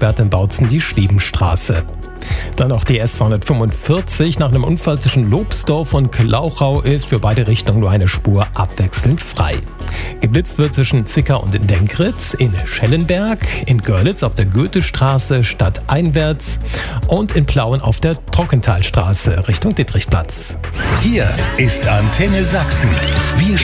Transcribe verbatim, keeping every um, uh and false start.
sperrt in Bautzen die Schlebenstraße. Dann noch die S zweihundertfünfundvierzig. Nach einem Unfall zwischen Lobsdorf und Klauchau ist für beide Richtungen nur eine Spur abwechselnd frei. Geblitzt wird zwischen Zwickau und Denkritz, in Schellenberg, in Görlitz auf der Goethestraße stadteinwärts und in Plauen auf der Trockentalstraße Richtung Dittrichplatz. Hier ist Antenne Sachsen. Wir